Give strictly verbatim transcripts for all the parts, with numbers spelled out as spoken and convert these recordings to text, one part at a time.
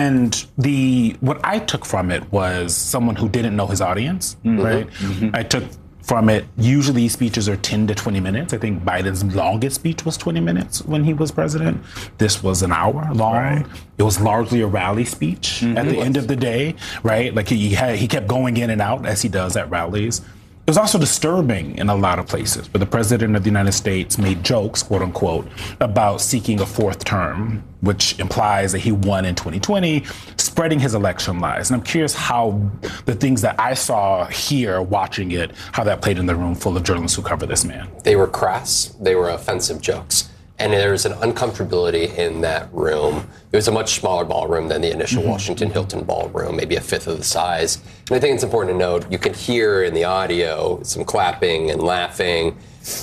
And the what I took from it was someone who didn't know his audience, mm-hmm. right? Mm-hmm. I took from it, usually these speeches are ten to twenty minutes. I think Biden's longest speech was twenty minutes when he was president. This was an hour long. Right. It was largely a rally speech mm-hmm. at the end of the day, right? Like he had, he kept going in and out as he does at rallies. It was also disturbing in a lot of places where the president of the United States made jokes, quote unquote, about seeking a fourth term, which implies that he won in twenty twenty, spreading his election lies. And I'm curious how the things that I saw here watching it, how that played in the room full of journalists who cover this man. They were crass. They were offensive jokes. And there was an uncomfortability in that room. It was a much smaller ballroom than the initial mm-hmm. Washington Hilton ballroom, maybe a fifth of the size. And I think it's important to note, you can hear in the audio some clapping and laughing.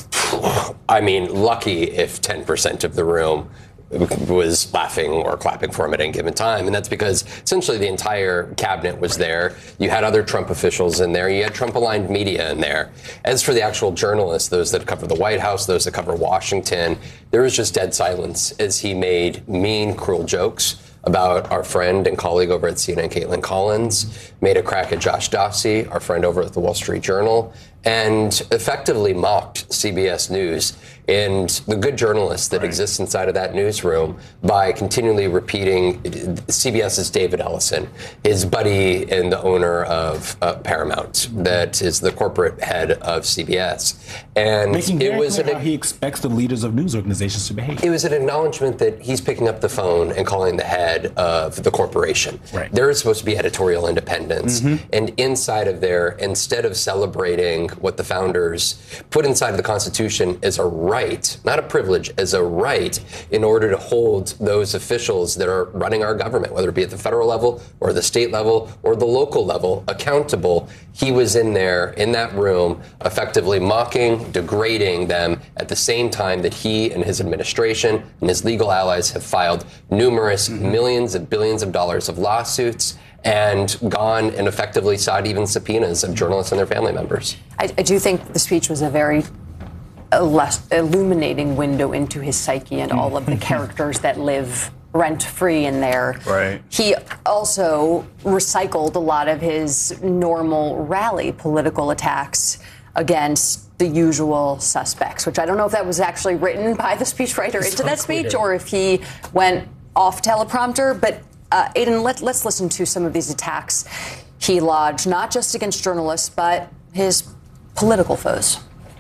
I mean, lucky if ten percent of the room was laughing or clapping for him at any given time. And that's because essentially the entire cabinet was there. You had other Trump officials in there. You had Trump-aligned media in there. As for the actual journalists, those that cover the White House, those that cover Washington, there was just dead silence as he made mean, cruel jokes about our friend and colleague over at C N N, Caitlin Collins, made a crack at Josh Dossey, our friend over at the Wall Street Journal, and effectively mocked C B S News and the good journalists that right. exist inside of that newsroom by continually repeating CBS's David Ellison, his buddy and the owner of uh, Paramount, that is the corporate head of C B S. And Making it was clear an, how he expects the leaders of news organizations to behave. It was an acknowledgement that he's picking up the phone and calling the head of the corporation. Right. There is supposed to be editorial independence. Mm-hmm. And inside of there, instead of celebrating what the founders put inside of the Constitution as a right, not a privilege, as a right in order to hold those officials that are running our government, whether it be at the federal level or the state level or the local level, accountable. He was in there, in that room, effectively mocking, degrading them at the same time that he and his administration and his legal allies have filed numerous mm-hmm. millions and billions of dollars of lawsuits and gone and effectively sought even subpoenas of journalists and their family members. I, I do think the speech was a very a less illuminating window into his psyche and all of the characters that live rent-free in there. Right. He also recycled a lot of his normal rally political attacks against the usual suspects, which I don't know if that was actually written by the speechwriter into that speech or if he went off teleprompter. But uh, Aidan, let, let's listen to some of these attacks he lodged, not just against journalists, but his political foes.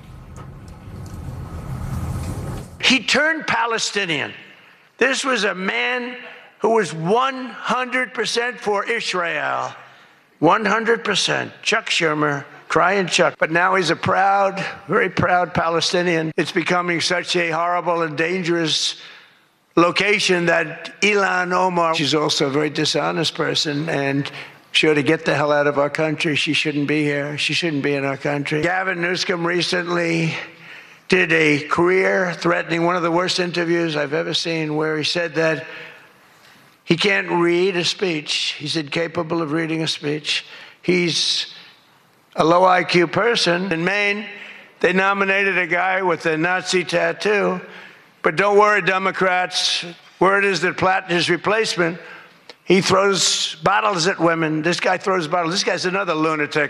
He turned Palestinian. This was a man who was one hundred percent for Israel. one hundred percent. Chuck Schumer, crying Chuck. But now he's a proud, very proud Palestinian. It's becoming such a horrible and dangerous location that Ilhan Omar, she's also a very dishonest person and sure to get the hell out of our country. She shouldn't be here. She shouldn't be in our country. Gavin Newsom recently did a career-threatening, one of the worst interviews I've ever seen, where he said that he can't read a speech. He's incapable of reading a speech. He's a low I Q person. In Maine, they nominated a guy with a Nazi tattoo. But don't worry, Democrats. Word is that Platt, his replacement, he throws bottles at women. This guy throws bottles. This guy's another lunatic.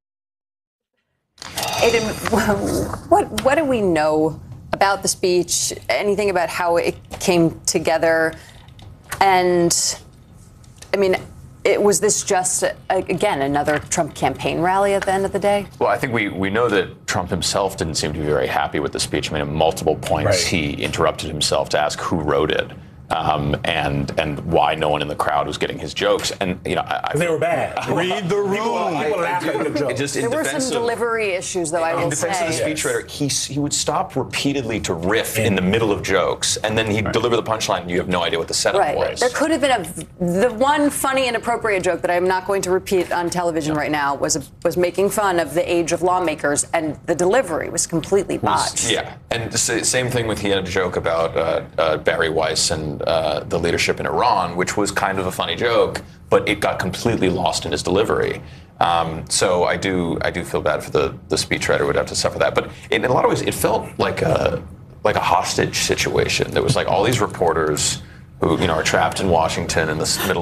Aidan, what what do we know about the speech? Anything about how it came together? And, I mean, it, was this just, a, again, another Trump campaign rally at the end of the day? Well, I think we, we know that Trump himself didn't seem to be very happy with the speech. I mean, at multiple points, right. he interrupted himself to ask who wrote it. Um, and and why no one in the crowd was getting his jokes, and you know, I, I they were bad. Read the room. People, people laugh at the jokes. Just there were some delivery issues, though. I will say. In defense of the speechwriter, he he would stop repeatedly to riff in the middle of jokes, and then he'd right. deliver the punchline, and you have no idea what the setup right. was. There could have been a the one funny and appropriate joke that I'm not going to repeat on television yeah. right now was a, was making fun of the age of lawmakers, and the delivery was completely botched. Was, yeah, and the same thing with he had a joke about uh, uh, Barry Weiss and uh, the leadership in Iran, which was kind of a funny joke, but it got completely lost in his delivery. Um, so I do I do feel bad for the the speechwriter would have to suffer that. But in a lot of ways, it felt like a like a hostage situation. There was like all these reporters who you know are trapped in Washington in the middle